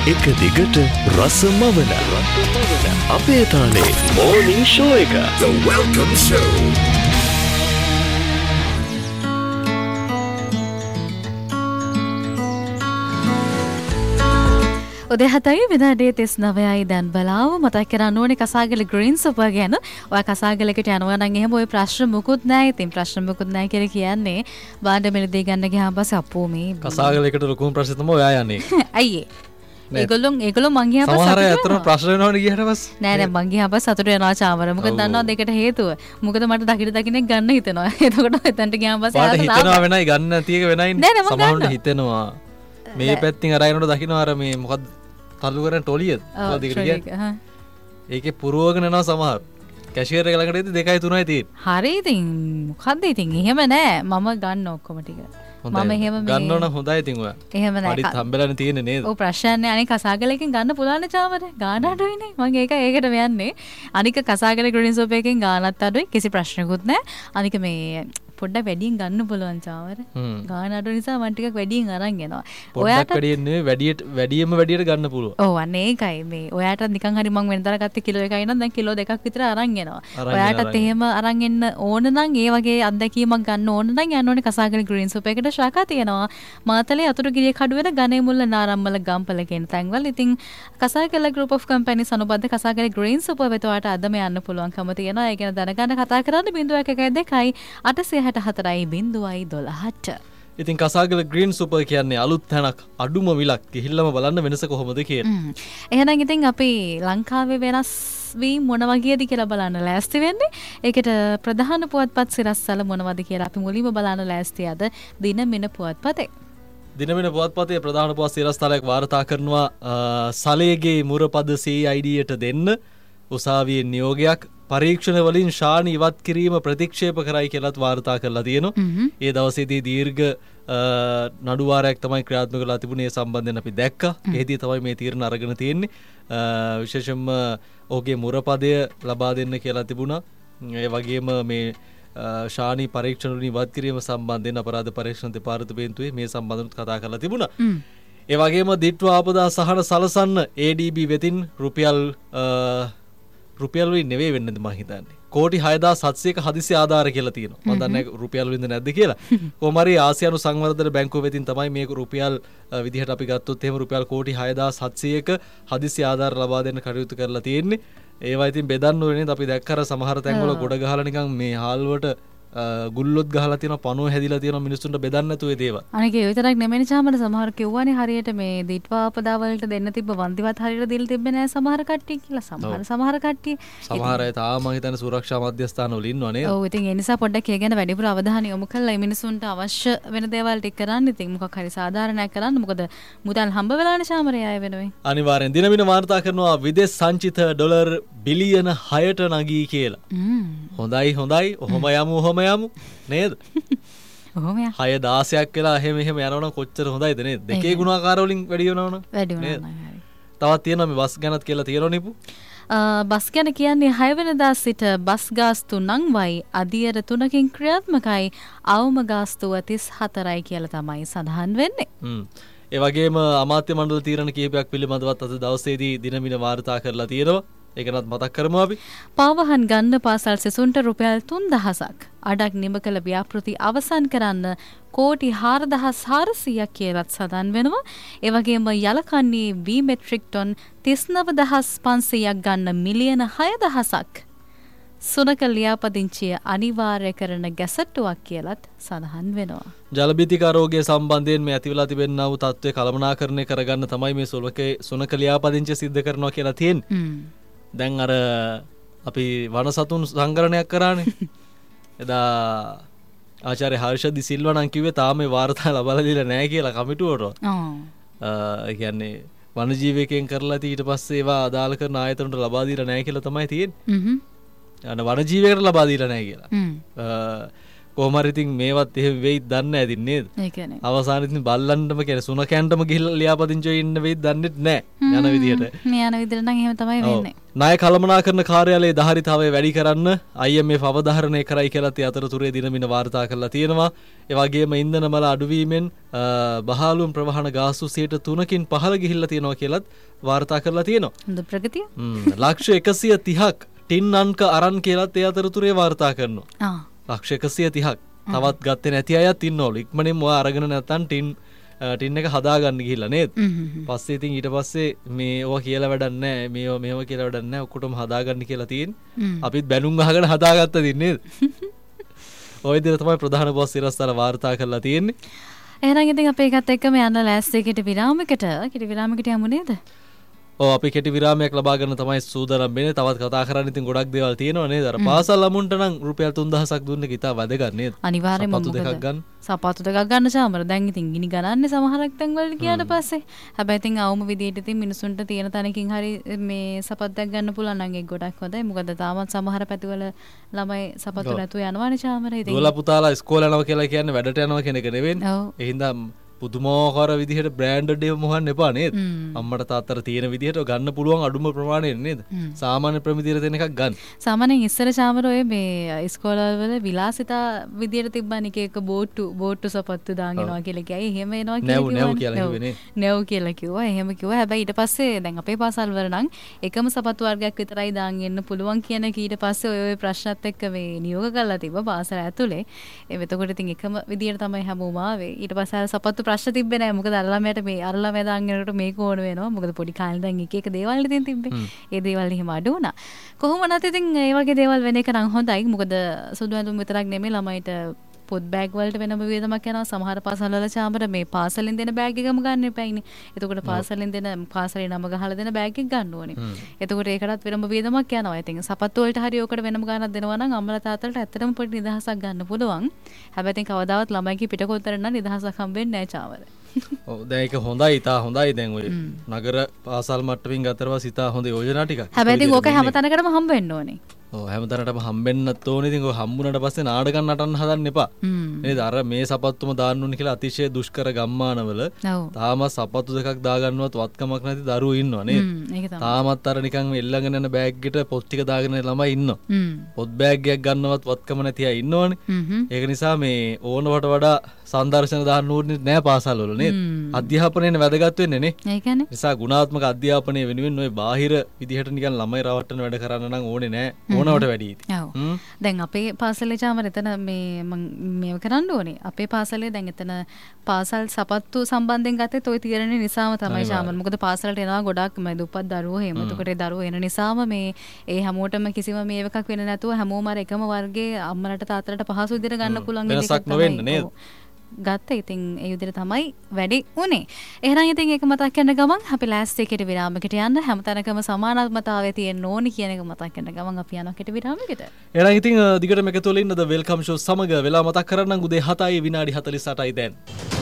එක දිගට රසමවන අපේ තාලේ මෝර්නිං ෂෝ එක The Welcome Show. උදේ 7යි විනාඩි 39යි දැන් බලාව මතක් කරන්න ඕනේ කසාගල ග්‍රීන් සුපර් ගැන. ඔය කසාගලකට යනවා නම් එහෙම ඔය ප්‍රශ්න මුකුත් නැහැ. ඉතින් ප්‍රශ්න මුකුත් නැහැ කියලා කියන්නේ බාණ්ඩ මෙලදී ගන්න ගියාම පස්සේ අපෝ මේ කසාගලකට ලොකුම ප්‍රශ්නේ තමයි ඔයා යන්නේ. අයියේ. ඒගොල්ලෝ මං ගියාම සමහර අය අතන ප්‍රශ්න වෙනවනේ ගියාට පස්සේ. නෑ මං ගියාම සතුට වෙනවා චාමර. මොකද දන්නවද දෙකට හේතුව? මොකද මට දකින්න ගන්න හිතෙනවා. එතකොට එතනට ගියාම පස්සේ ආට හිතනවා වෙනයි ගන්න නැති එක වෙනයිනේ. සමහරවිට හිතෙනවා. මේ පැත්තින් අර අයනට දකින්න අර මේ මොකද්ද තල්ලු කරන ටොලියද ඒකේ පුරවගෙන යනවා සමහර කැෂියර් එක ළඟට ඉතින් 2යි 3යි තියෙන්නේ. හරි ඉතින් මොකද්ද ඉතින් එහෙම නෑ මම ගන්න ඔක්කොම ටික. මම එහෙම මේ ගන්න ඕන හොඳයි ඉතින් ඔයා. එහෙම නෑ. අඩිත් හම්බෙලානේ තියෙන්නේ නේද? ඔව් ප්‍රශ්නන්නේ අනික කසාගලකින් ගන්න පුළුවන් නේ චාමර. ගාන අඩුයිනේ. මම ඒකට යන්නේ. අනික කසාගල ග්‍රීන් සෝප් එකෙන් ගානත් අඩුයි. කිසි ප්‍රශ්නකුත් නෑ. අනික මේ පොඩ්ඩක් වැඩියෙන් ගන්න පුළුවන් චාමර. ගාන අඩු නිසා මම ටිකක් වැඩියෙන් අරන් යනවා. ඔයාට වැඩියෙන් නෙවෙයි වැඩියට ගන්න පුළුවන්. ඔව් අන්න ඒකයි මේ. ඔයාට නිකන් හරි මම වෙනතර ගත්තේ කිලෝ එකයි නම් දැන් කිලෝ 2ක් විතර අරන් යනවා. ඔයාටත් එහෙම අරන් එන්න ඕන නම් ඒ වගේ අත්දැකීමක් ගන්න ඕන නම් යන්න ඕනේ කසාගල ග්‍රීන් සෝප් එකට ශාඛා තියෙනවා. මාතලේ අතුරුගිරිය කඩුවල ගණේ මුල්ල නාරම්මල ගම්පල කියන තැන්වල. ඉතින් කසාගල group of companies අනුබද්ධ කසාගල green soap වෙත ඔයාට අදම යන්න පුළුවන්කම තියෙනවා. ඒ ගැන දැනගන්න කතා කරන්න 0112 864 ඉතින් කසාගල ග්‍රීන් සුපර් කියන්නේ අලුත් තැනක් අඩුම විලක් ගිහිල්ලම බලන්න වෙනස කොහොමද කියලා. එහෙනම් ඉතින් අපි ලංකාවේ වෙනස් වීම මොන වගේද කියලා බලන්න ලෑස්ති වෙන්නේ. ඒකට ප්‍රධාන පුවත්පත් සිරස්වල මොනවද කියලා අපි මුලින්ම බලන්න ලෑස්ති අද දිනමින පුවත්පතේ. දිනමින පුවත්පතේ ප්‍රධාන පුවත් සිරස්තලයක් වාර්තා කරනවා සලේගේ මුරපද CID-ට දෙන්න උසාවියේ නියෝගයක් පරීක්ෂණ වලින් ශානි ඉවත් කිරීම ප්‍රතික්ෂේප කරයි කියලාත් වාර්තා කරලා තියෙනවා. ඒ දවසේදී දීර්ඝ නඩුවාරයක් තමයි ක්‍රියාත්මක කරලා තිබුණේ. ඒ සම්බන්ධයෙන් අපි දැක්කා. ඒදී තමයි මේ තීරණ අරගෙන තියෙන්නේ. විශේෂයෙන්ම ඔහුගේ මුරපදය ලබා දෙන්න කියලා තිබුණා. ඒ වගේම මේ ශානි පරීක්ෂණ වලින් ඉවත් කිරීම සම්බන්ධයෙන් අපරාධ පරීක්ෂණ දෙපාර්තමේන්තුවේ මේ සම්බන්ධව කතා කරලා තිබුණා. ඒ වගේම දිට්ඨ ආපදා සහන සලසන්න ADB වෙතින් රුපියල් වලින් නෙවෙයි වෙන්නද මම හිතන්නේ. කෝටි 6700ක හදිසි ආධාර කියලා තියෙනවා. මම දන්නේ රුපියල් වලින්ද නැද්ද කියලා. කොහොම හරි ආසියානු සංවර්ධන බැංකුව වෙතින් තමයි මේක රුපියල් විදිහට අපි ගත්තොත් එහෙම රුපියල් කෝටි 6700ක හදිසි ආධාර ලබා දෙන්න කටයුතු කරලා තියෙන්නේ. ඒවා ඉතින් බෙදන්න ඕනේ නේද? අපි දැක්කර සමහර තැන්වල ගොඩ ගහලා නිකන් මේ හාල්වට ගුල්ලොත් ගහලා තියෙනවා පණුව හැදිලා තියෙනවා මිනිස්සුන්ට බෙදන්න නැතුව ඒ දේවල්. අනික ඒ විතරක් නෙමෙයි චාමර සමහර කිව්වනේ හරියට මේ දිට්වා ආපදා වලට දෙන්න තිබ්බ වන්දිවත් හරියට දීලා තිබ්බේ නැහැ සමහර කට්ටිය කියලා. සමහර කට්ටිය සමහර අය තාම මම හිතන්නේ සුරක්ෂා මධ්‍යස්ථාන වල ඉන්නවා නේද? ඔව් ඉතින් ඒ නිසා පොඩ්ඩක් ඒ ගැන වැඩිපුර අවධානය යොමු කරලා මේ මිනිස්සුන්ට අවශ්‍ය වෙන දේවල් ටික කරන්න. ඉතින් මොකක් හරි සාධාරණයක් කරන්න. මොකද මුදල් හම්බ වෙලානේ චාමරේ අය වෙනුවෙන්. අනිවාර්යෙන් දිනමින වාර්තා කරනවා විදේශ සංචිත ඩොලර් බිලියන 6ට නගී කියලා. හොඳයි. ඔහොම යමු. නේද? ඔහොම යා. 6-16ක් වෙලා එහෙම යනවනම් කොච්චර හොඳයිද නේද? දෙකේ ගුණාකාර වලින් වැඩි වෙනවනම්. වැඩි වෙනවා හරි. තවත් තියෙනවා මේ බස් ගැනත් කියලා තියෙනවා නිපු. බස් ගැන කියන්නේ 6 වෙනිදා සිට බස් ගාස්තු 9යි අදියර 3කින් ක්‍රියාත්මකයි අවම ගාස්තුව 34යි කියලා තමයි සඳහන් වෙන්නේ. ඒ වගේම අමාත්‍ය මණ්ඩල තීරණ කිහිපයක් පිළිබඳවත් අද දවසේදී දිනමින වාර්තා කරලා තියෙනවා. ඒකනත් මතක් කරමු අපි. පාවහන් ගන්න පාසල් සිසුන්ට රුපියල් 3000ක් අඩක් නිම කළ ව්‍යාපෘති අවසන් කරන්න කෝටි 4400ක් කියලාත් සඳහන් වෙනවා. ඒ වගේම යලකන්නේ වී මෙට්‍රික් ටොන් 39500ක් ගන්න මිලියන 6000ක් සුනක ලියාපදිංචිය අනිවාර්ය කරන ගැසට්ටුවක් කියලාත් සඳහන් වෙනවා. ජලබීතික ආරෝග්‍ය සම්බන්ධයෙන් මේ ඇතිවලා තිබෙනා වූ තත්ත්වය කළමනාකරණය කරගන්න තමයි මේ සුනක ලියාපදිංචිය සිද්ධ කරනවා කියලා තියෙන්නේ. දැන් අර අපි වනසතුන් සංගරණයක් කරානේ. එදා ආචාර්ය හර්ෂ දි සිල්වා නම් කිව්වේ තාම මේ වාර්තා ලබා දීලා නැහැ කියලා කමිටුවට. ඒ කියන්නේ වනජීවකයන් කරලා ඊට පස්සේ ඒවා අදාළ කරන ආයතනට ලබා දීලා නැහැ කියලා තමයි තියෙන්නේ. වනජීවයකට ලබා දීලා නැහැ කියලා. කොහොම හරි ඉතින් මේවත් එහෙම වෙයිද දන්නේ නැති නේද? ඒ කියන්නේ අවසානෙත් ඉතින් බල්ලන්ටම කියන සුනකයන්ටම ගිහිල්ලා ලියාපදිංචි වෙ ඉන්න වෙයිද දන්නේ නැහැ යන විදියට. මේ යන විදිහට නම් එහෙම තමයි වෙන්නේ. ණය කළමනාකරන කාර්යාලයේ ධාරිතාවය වැඩි කරන්න IMF අවධාරණය කරයි කියලා තේ අතරතුරේ දිනමින වාර්තා කරලා තියෙනවා. ඒ වගේම ඉන්ධන මල අඩුවීමෙන් බහාලුම් ප්‍රවාහන ගාස්තු 3%කින් පහළ ගිහිල්ලා තියෙනවා කියලත් වාර්තා කරලා තියෙනවා. හොඳ ප්‍රගතිය. ලක්ෂ 130ක් ටින් අංක අරන් කියලත් ඒ අතරතුරේ වාර්තා කරනවා. ලක්ෂ 130ක් තවත් ගත්තේ නැති අයත් ඉන්නවලු. ඉක්මනින්ම ඔයා අරගෙන නැත්තම් ටින් එක හදාගන්න ගිහිල්ලා නේද? පස්සේ ඉතින් ඊට පස්සේ මේ ඔයා කියලා වැඩක් නැහැ. මේව කියලා වැඩක් නැහැ. ඔක්කොටම හදාගන්න කියලා තියෙන්නේ. අපිත් බැනුම් අහගෙන හදාගත්තා දින් නේද? ඔය විදිහට තමයි ප්‍රධාන බොස් සිරස්තල වාර්තා කරලා තියෙන්නේ. එහෙනම් ඉතින් අපි එකත් එක්කම යන්න ලෑස්ති කෙටි විරාමයකට යමු නේද? ඔව් අපි කෙටි විරාමයක් ලබා ගන්න තමයි සූදානම් වෙන්නේ. තවත් කතා කරන්න ඉතින් ගොඩක් දේවල් තියෙනවා නේද? අර පාසල් ළමුන්ට නම් රුපියල් 3000ක් දුන්න එක ඉතා වැදගත් නේද? අනිවාර්යයෙන්ම සපත්තු දෙකක් ගන්න. සපත්තු දෙකක් ගන්න චාමර. දැන් ඉතින් ගිනි ගණන්නේ සමහරක් තැන් වලට ගියාට පස්සේ. හැබැයි ඉතින් අවුම විදියට ඉතින් මිනිසුන්ට තියෙන තැනකින් හරි මේ සපත්යක් ගන්න පුළුවන් නම් ඒක ගොඩක් හොඳයි. මොකද තාමත් සමහර පැතිවල ළමයි සපත්තු නැතුව යනවානේ චාමර. ඉතින් දුවලා පුතාලා ඉස්කෝලේ යනවා කියලා කියන්නේ වැඩට යනවා කියන එක නෙවෙයි. ඔව්. ඒ හින්දා පුදුමාකාර විදිහට බ්‍රෑන්ඩඩ් ඒවා මොහන්න එපා නේද? අම්මට තාත්තට තියෙන විදිහට ගන්න පුළුවන් අඩුම ප්‍රමාණය නේද? සාමාන්‍ය ප්‍රමිතියට තියෙන එකක් ගන්න. සාමාන්‍යයෙන් ඉස්සර චාමර ඔය මේ ඉස්කෝලවල විලාසිතා විදියට තිබ්බන එක බෝට්ටු සපත්තු දාගෙනවා කියලා කියයි. එහෙම එනවා කියලා නැව් කියලා කිව්වේ නැව් කියලා කිව්වා. එහෙම කිව්වා. හැබැයි ඊට පස්සේ දැන් අපේ පාසල් වල නම් එකම සපත්තු වර්ගයක් විතරයි දාන් එන්න පුළුවන් කියන ඊට පස්සේ ඔය ප්‍රශ්නත් එක්ක මේ නියෝග කරලා තිබ්බා පාසල ඇතුලේ. එතකොට ඉතින් එකම විදියට තමයි හැමෝම ආවේ. ඊට පස්සේ අර සපත්තු ප්‍රශ්න තිබ්බේ නැහැ. මොකද අර ළමයට මේ අර ළමයා දාන් එනකොට මේක ඕන වෙනවා. මොකද පොඩි කාලේ දැන් එක දේවල් ඉතින් තිබ්බේ. ඒ දේවල් එහෙම අඩු වුණා. කොහොම නැත් ඉතින් ඒ වගේ දේවල් වෙන එක නම් හොඳයි. මොකද සුදු ඇඳුම් විතරක් නෙමෙයි ළමයිට පොත් බෑග් වලට වෙනම වියදමක් යනවා. සමහර පාසල් වල චාමර මේ පාසලෙන් දෙන බෑග් එකම ගන්න එපායිනේ. එතකොට පාසලෙන් දෙන පාසලේ නම ගහලා දෙන බෑග් එක ගන්න ඕනේ. එතකොට ඒකටත් වෙනම වියදමක් යනවා. ඉතින් සපත්තු වලට හරි ඕකට වෙනම ගානක් දෙනවා නම් අම්මලා තාත්තලාට ඇත්තටම පොඩි නිදහසක් ගන්න පුළුවන්. හැබැයි ඉතින් කවදාවත් ළමයිගේ පිටකොතර නම් නිදහසක් හම්බෙන්නේ නැහැ චාමර. ඔව් දැන් ඒක හොඳයි ඉතා හොඳයි දැන් ඔය නගර පාසල් මට්ටමින් ගතරවා සිතා හොඳ යෝජනා ටිකක්. හැබැයි ඉතින් ඕක හැම තැනකටම හම්බ වෙන්න ඕනේ. ඔව් හැමතැනටම හම්බෙන්නත් ඕනේ. ඉතින් ඔය හම්බුනට පස්සේ නාඩගම් නටන්න හදන්න එපා. නේද? අර මේ සපත්තුම දාන්න ඕනේ කියලා අතිශය දුෂ්කර ගම්මානවල තාමත් සපත්තු දෙකක් දාගන්නවත් වත්කමක් නැති දරුවෝ ඉන්නවා නේද? තාමත් අර නිකන් එල්ලගෙන යන බෑග් එකට පොත් ටික දාගෙන ළමයි ඉන්නවා. පොත් බෑග් එකක් ගන්නවත් වත්කම නැති අය ඉන්නවනේ. ඒක නිසා මේ ඕනවට වඩා සංදර්ශන දාන්න ඕනේ නෑ පාසල් වල නේද? අධ්‍යාපනයනේ වැදගත් වෙන්නේ නේ. ඒකනේ. නිසා ගුණාත්මක අධ්‍යාපනය වෙනුවෙන් ඔය බාහිර විදිහට නිකන් ළමයි රවට්ටන වැඩ කරන්න නම් ඕනේ නෑ. ඕනවට වැඩි ඉතින්. ඔව්. දැන් අපේ පාසලේ චාමර එතන මේ මේව කරන්න ඕනේ. අපේ පාසලේ දැන් එතන පාසල් සපත්තු සම්බන්ධයෙන් ගත්තේ toy තීරණේ නිසාම තමයි චාමර. මොකද පාසලට එනවා ගොඩක් මේ දුප්පත් දරුවෝ එහෙම. එතකොට ඒ දරුවෝ එන නිසාම මේ ඒ හැමෝටම කිසිම මේ එකක් වෙන්නේ නැතුව හැමෝම අර එකම වර්ගයේ අම්මලට තාත්තලට පහසු විදිහට ගන්න පුළුවන් වෙනසක් නොවෙන්න නේද? ගත්ත ඉතින් ඒ විදිහට තමයි වැඩි උනේ. එහෙනම් ඉතින් ඒක මතක් කරන ගමන් අපි ලෑස්ති කෙටි විරාමයකට යන්න හැමතැනකම සමානාත්මතාවය තියෙන්න ඕනි කියන එක මතක් කරන ගමන් අපි යනවා කෙටි විරාමයකට. එහෙනම් ඉතින් දිගටම එකතු වෙලා ඉන්නද වෙල්කම් ෂෝ සමග වෙලා මතක් කරන්නම් උදේ 7:48යි දැන්.